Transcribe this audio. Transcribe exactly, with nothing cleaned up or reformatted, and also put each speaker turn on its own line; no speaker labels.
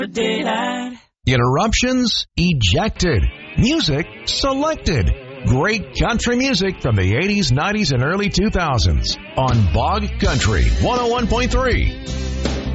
Daylight.
Interruptions ejected. Music selected. Great country music from the eighties, nineties, and early two thousands on Bog Country one oh one point three.